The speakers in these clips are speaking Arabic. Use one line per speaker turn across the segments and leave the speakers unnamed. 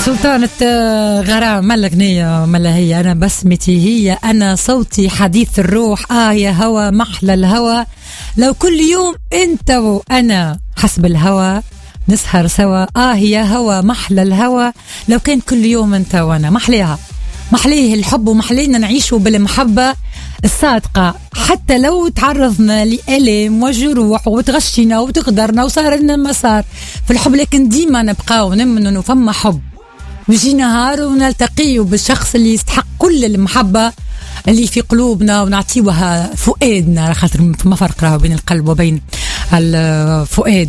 سلطانة غرام ملا غنية ملا هي أنا بسمتي هي أنا صوتي حديث الروح يا هوا محلى الهوا لو كل يوم أنت وأنا حسب الهوا نسهر سوا يا هوا محلى الهوا لو كان كل يوم أنت وأنا محليها محليه الحب ومحلينا نعيشه بالمحبة الصادقة حتى لو تعرضنا لألم وجروح وتغشينا وتغدرنا وصار لنا مسار في الحب لكن ديما نبقى ونمن انه فما حب ويجي نهار ونلتقي بالشخص اللي يستحق كل المحبة اللي في قلوبنا ونعطيوها فؤادنا خاطر ما فرق راه بين القلب وبين الفؤاد.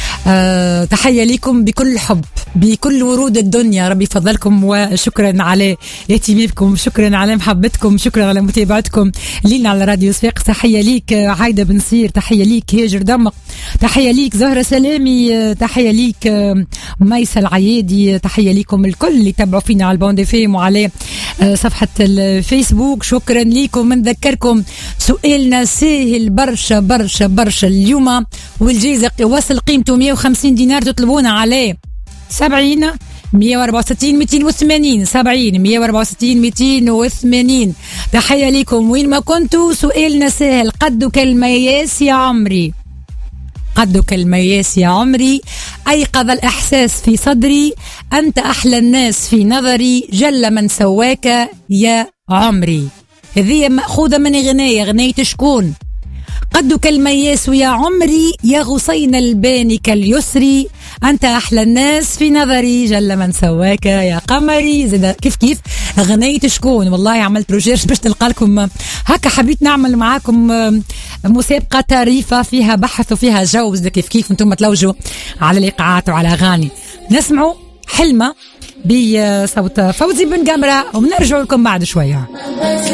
تحية لكم بكل حب بكل ورود الدنيا ربي يفضلكم وشكرا على اهتمامكم شكرا على محبتكم شكرا على متابعتكم لينا على راديو صفاقس. تحية ليك عايدة بن صير تحية ليك هاجر دمق تحية ليك زهرة سلامي تحية ليك ميسة العيادي تحية ليكم الكل اللي تابعوا فينا على البوند فيم وعلى صفحة الفيسبوك شكرا ليكم. نذكركم سؤالنا سهل برشا برشا برشا اليوم والجائزة وصل قيمته 150 دينار تطلبونا عليه 70 164 280 70 164 280. تحية لكم وين ما كنتوا. سؤالنا سهل قدك المياس يا عمري قدك المياس يا عمري أيقظ الإحساس في صدري أنت أحلى الناس في نظري جل من سواك يا عمري. هذه مأخوذة من غناية شكون؟ قدك المياس يا عمري يا غصين الباني كاليسري أنت أحلى الناس في نظري جل من سواك يا قمري. زي كيف غنية شكون؟ والله عملت روجيرش باش نلقى لكم هكا حبيت نعمل معاكم مسابقة طريفة فيها بحث وفيها جو كيف انتم تلوجوا على الإيقاعات وعلى أغاني. نسمعوا حلمة بصوت فوزي بن جمرة وبنرجع لكم بعد شوية.